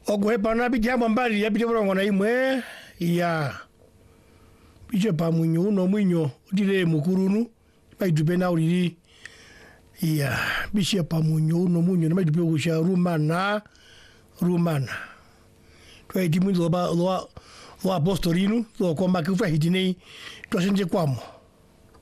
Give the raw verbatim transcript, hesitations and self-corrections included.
Ogwe pana bitia mbali ya bitia bongo na imwe ya biche pa munyo no munyo dire mukurunu ba idube na uri ya biche pa munyo no munyo na idube ko sha rumana rumana to e dimu lo ba lo lo apostolino lo ko ma ku fa hidini to senje kwamo